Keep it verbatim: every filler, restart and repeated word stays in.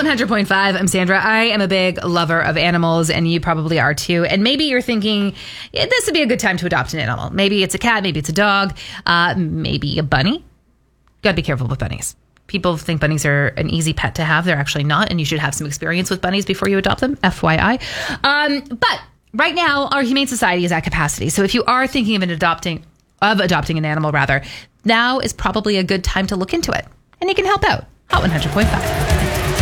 hundred point five, I'm Sandra. I am a big lover of animals, and you probably are too. And maybe you're thinking, yeah, this would be a good time to adopt an animal. Maybe it's a cat, maybe it's a dog, uh, maybe a bunny. Gotta be careful with bunnies. People think bunnies are an easy pet to have. They're actually not, and you should have some experience with bunnies before you adopt them, F Y I. Um, but right now, our Humane Society is at capacity. So if you are thinking of an adopting, of adopting an animal, rather, now is probably a good time to look into it. And you can help out. Hot one hundred point five.